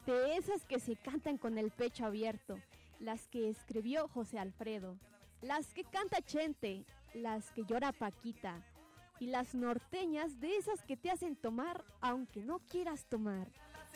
de esas que se cantan con el pecho abierto, las que escribió José Alfredo, las que canta Chente, las que llora Paquita, y las norteñas de esas que te hacen tomar aunque no quieras tomar.